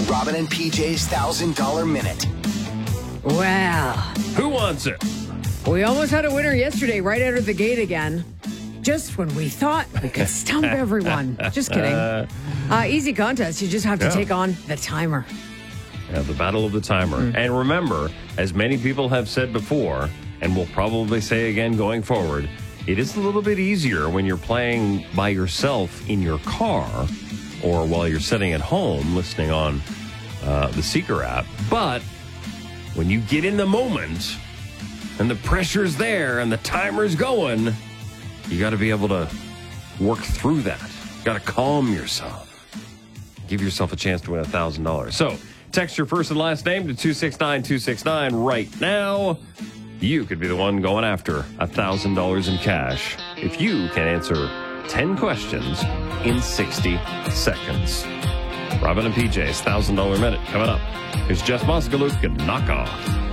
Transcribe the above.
Robin and PJ's $1,000 Minute. Well, Who wants it? we almost had a winner yesterday, right out of the gate again. Just when we thought we could stump everyone. Just kidding. Easy contest. You just have to take on the timer. Yeah, the battle of the timer. And remember, as many people have said before, and will probably say again going forward, it is a little bit easier when you're playing by yourself in your car or while you're sitting at home listening on the Seeker app. But when you get in the moment and the pressure's there and the timer's going, you got to be able to work through that. You got to calm yourself. Give yourself a chance to win $1,000. So text your first and last name to 269-269 right now. You could be the one going after $1,000 in cash if you can answer 10 questions in 60 seconds. Robin and PJ's $1,000 Minute coming up. Here's Jess Moskaluke and Knock Off.